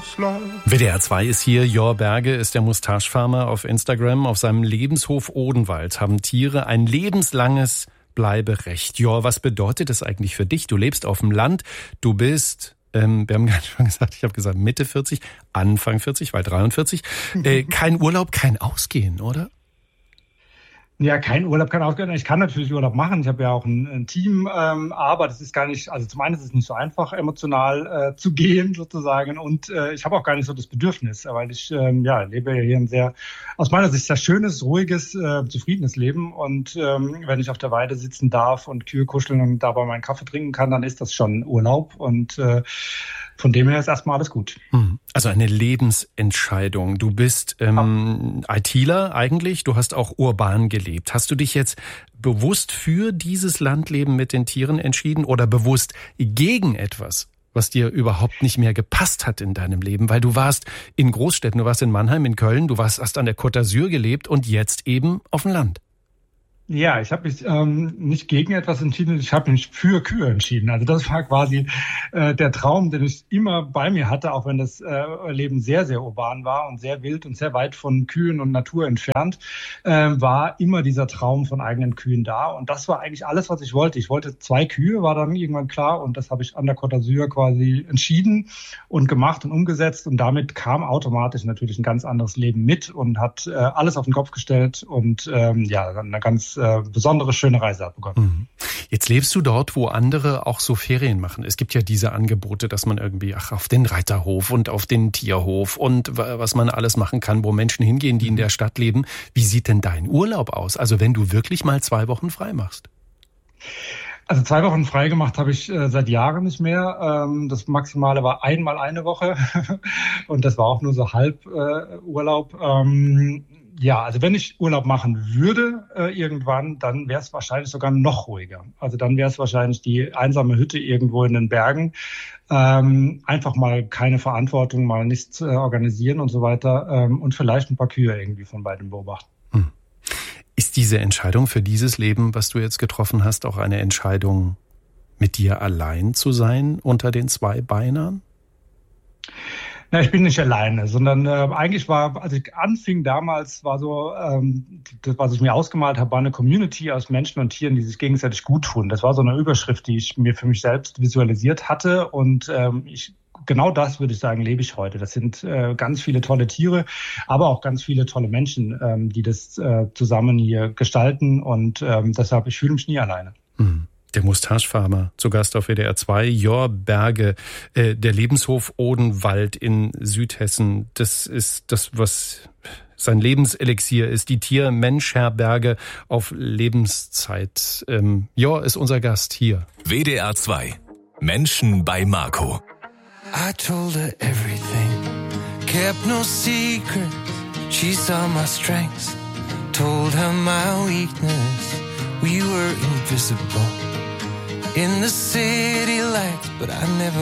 WDR 2 ist hier. Jor Berge ist der Mustache-Farmer auf Instagram. Auf seinem Lebenshof Odenwald haben Tiere ein lebenslanges Bleiberecht. Jor, was bedeutet das eigentlich für dich? Du lebst auf dem Land, du bist, wir haben gerade schon gesagt, ich habe gesagt Mitte 40, Anfang 40, weil 43. Kein Urlaub, kein Ausgehen, oder? Ja, kein Urlaub, kein Ausgehen. Ich kann natürlich Urlaub machen. Ich habe ja auch ein Team, aber das ist gar nicht, also zum einen ist es nicht so einfach, emotional zu gehen sozusagen, und ich habe auch gar nicht so das Bedürfnis, weil ich lebe ja hier ein sehr, aus meiner Sicht, sehr schönes, ruhiges, zufriedenes Leben, und wenn ich auf der Weide sitzen darf und Kühe kuscheln und dabei meinen Kaffee trinken kann, dann ist das schon Urlaub, und von dem her ist erstmal alles gut. Also eine Lebensentscheidung. Du bist ITler eigentlich, du hast auch urban gelebt. Hast du dich jetzt bewusst für dieses Landleben mit den Tieren entschieden oder bewusst gegen etwas, was dir überhaupt nicht mehr gepasst hat in deinem Leben? Weil du warst in Großstädten, du warst in Mannheim, in Köln, hast an der Côte d'Azur gelebt und jetzt eben auf dem Land. Ja, ich habe mich nicht gegen etwas entschieden, ich habe mich für Kühe entschieden. Also das war quasi der Traum, den ich immer bei mir hatte, auch wenn das Leben sehr, sehr urban war und sehr wild und sehr weit von Kühen und Natur entfernt, war immer dieser Traum von eigenen Kühen da. Und das war eigentlich alles, was ich wollte. Ich wollte 2 Kühe, war dann irgendwann klar, und das habe ich an der Côte d'Azur quasi entschieden und gemacht und umgesetzt. Und damit kam automatisch natürlich ein ganz anderes Leben mit und hat alles auf den Kopf gestellt und eine ganz besondere, schöne Reise hat begonnen. Jetzt lebst du dort, wo andere auch so Ferien machen. Es gibt ja diese Angebote, dass man irgendwie auf den Reiterhof und auf den Tierhof und was man alles machen kann, wo Menschen hingehen, die in der Stadt leben. Wie sieht denn dein Urlaub aus? Also wenn du wirklich mal 2 Wochen frei machst? Also 2 Wochen frei gemacht habe ich seit Jahren nicht mehr. Das Maximale war einmal eine Woche und das war auch nur so halb Urlaub. Also wenn ich Urlaub machen würde irgendwann, dann wäre es wahrscheinlich sogar noch ruhiger. Also dann wäre es wahrscheinlich die einsame Hütte irgendwo in den Bergen. Einfach mal keine Verantwortung, mal nichts organisieren und so weiter und vielleicht ein paar Kühe irgendwie von beiden beobachten. Ist diese Entscheidung für dieses Leben, was du jetzt getroffen hast, auch eine Entscheidung, mit dir allein zu sein unter den 2 Beinern? Na, ich bin nicht alleine, sondern eigentlich war, als ich anfing damals, war so, das, was ich mir ausgemalt habe, war eine Community aus Menschen und Tieren, die sich gegenseitig gut tun. Das war so eine Überschrift, die ich mir für mich selbst visualisiert hatte, und genau das, würde ich sagen, lebe ich heute. Das sind ganz viele tolle Tiere, aber auch ganz viele tolle Menschen, die das zusammen hier gestalten, und deshalb, ich fühle mich nie alleine. Der Mustache-Farmer, zu Gast auf WDR 2, Jor Berge, der Lebenshof Odenwald in Südhessen. Das ist das, was sein Lebenselixier ist, die Tier-Mensch-Herberge auf Lebenszeit. Jor ist unser Gast hier. WDR 2, Menschen bei Marco. I told her everything, kept no secrets. She saw my strengths, told her my weakness. We were invisible in the city lights, but I never